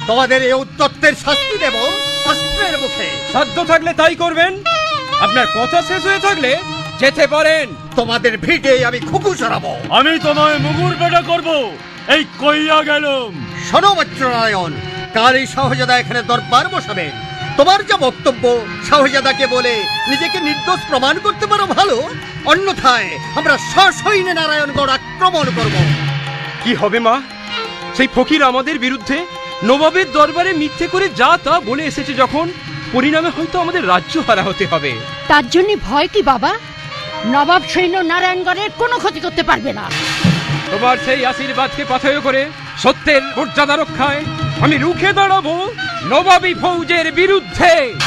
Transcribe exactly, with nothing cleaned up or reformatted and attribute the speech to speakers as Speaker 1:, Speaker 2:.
Speaker 1: তোমাদের এই উদ্যত্তের শাস্তি দেব অস্ত্রের মুখে।
Speaker 2: সাধ্য থাকলে তাই করবেন, আপনার কথা শেষ হয়ে থাকলে যেতে পারেন।
Speaker 1: তোমাদের ভিটে আমি খুকু সরাবো।
Speaker 3: আমি তোমায় মুগুর পেটা করব, এই কইয়া গেলুম।
Speaker 1: শোনো বজ্রনারায়ণ, কাল এই শাহজাদা এখানে দরবার বসাবেন। তোমার যা বক্তব্য শাহজাদাকে বলে নিজেকে নির্দোষ প্রমাণ করতে পারো ভালো, অন্যথায় আমরা সসৈন্যে নারায়ণগড় আক্রমণ করব।
Speaker 2: কি হবে মা? সেই ফকির আমাদের বিরুদ্ধে নবাবের দরবারে মিথ্যে করে যা তা বলে এসেছে, যখন পরিণামে হয়তো আমাদের রাজ্য হারা হতে হবে।
Speaker 4: তার জন্য ভয় কি বাবা? নবাব সৈন্য নারায়ণগড়ের কোনো ক্ষতি করতে পারবে না।
Speaker 2: তোমার সেই আশীর্বাদকে পাথেয় করে সত্যের মর্যাদা রক্ষায় আমি রুখে দাঁড়াবো নবাবী ফৌজের বিরুদ্ধে।